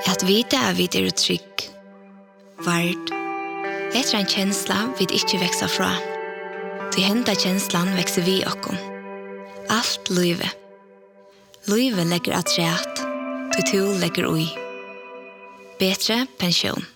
At vite vi trygg, vard. Etter en kjensla vi ikke veksa fra. Til henda kjenslan vekser vi okkom. Alt løyve. Løyve legger at rett, til to legger ui. Betre pensjon.